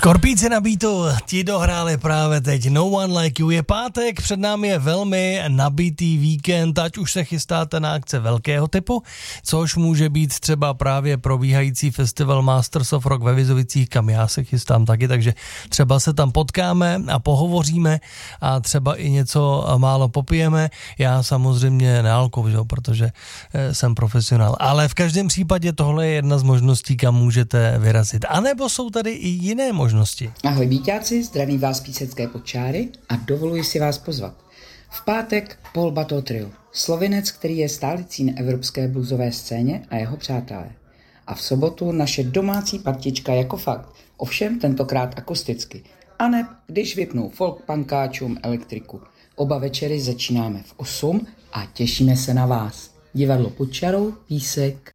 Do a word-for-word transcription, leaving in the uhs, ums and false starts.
Škorpíci na beatu, ti dohráli právě teď No One Like You. Je pátek, před námi je velmi nabitý víkend, ať už se chystáte na akce velkého typu, což může být třeba právě probíhající festival Masters of Rock ve Vizovicích, kam já se chystám taky, takže třeba se tam potkáme a pohovoříme a třeba i něco málo popijeme. Já samozřejmě nealkohol, protože jsem profesionál, ale v každém případě tohle je jedna z možností, kam můžete vyrazit. A nebo jsou tady i jiné možnosti. Ahoj víťáci, zdraví vás Písecké Podčáry a dovoluji si vás pozvat. V pátek Paul Bateau Trio, Slovinec, který je stálicí na evropské bluesové scéně a jeho přátelé. A v sobotu naše domácí partička jako fakt, ovšem tentokrát akusticky. A neb, když vypnou folk punkáčům elektriku. Oba večery začínáme v osm a těšíme se na vás. Divadlo Pod čarou, Písek.